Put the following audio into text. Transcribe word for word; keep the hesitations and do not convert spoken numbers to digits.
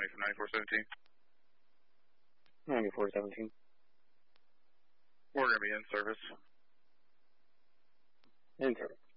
County from ninety-four seventeen. ninety-four seventeen. We're going to be in service. In service.